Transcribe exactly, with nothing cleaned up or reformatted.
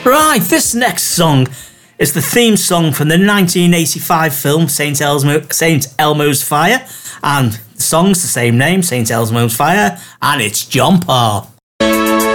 Right, this next song is the theme song from the nineteen eighty-five film Saint Elmo, Saint Elmo's Fire, and the song's the same name, Saint Elmo's Fire, and it's John Parr.